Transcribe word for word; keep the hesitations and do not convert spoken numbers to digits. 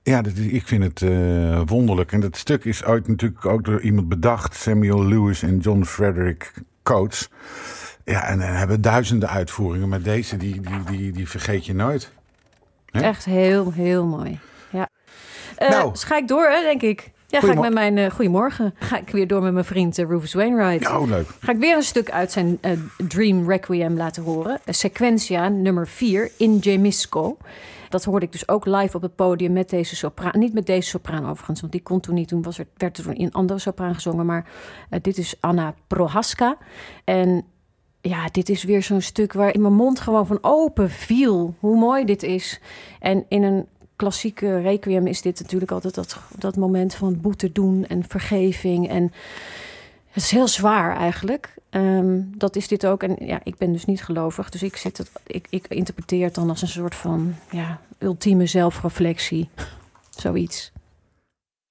Ja, dat is, ik vind het uh, wonderlijk. En dat stuk is ooit natuurlijk ook door iemand bedacht. Samuel Lewis en John Frederick Coates. Ja, en, en hebben duizenden uitvoeringen. Maar deze, die, die, die, die vergeet je nooit. He? Echt heel, heel mooi. Ja. Uh, nou. Dus ga ik door, hè, denk ik. Ja, ga ik met mijn... Uh, goedemorgen. Ga ik weer door met mijn vriend uh, Rufus Wainwright. Oh, leuk. Ga ik weer een stuk uit zijn uh, Dream Requiem laten horen. Uh, Sequentia nummer vier, In Gemisco. Dat hoorde ik dus ook live op het podium met deze sopraan. Niet met deze sopraan overigens, want die kon toen niet. Toen was er, werd er toen in een andere sopraan gezongen. Maar uh, dit is Anna Prohaska. En ja, dit is weer zo'n stuk waar in mijn mond gewoon van open viel. Hoe mooi dit is. En in een klassieke requiem is dit natuurlijk altijd dat, dat moment van boete doen en vergeving. En het is heel zwaar eigenlijk. Um, dat is dit ook. En ja, ik ben dus niet gelovig. Dus ik, zit het, ik, ik interpreteer het dan als een soort van ja, ultieme zelfreflectie. Zoiets.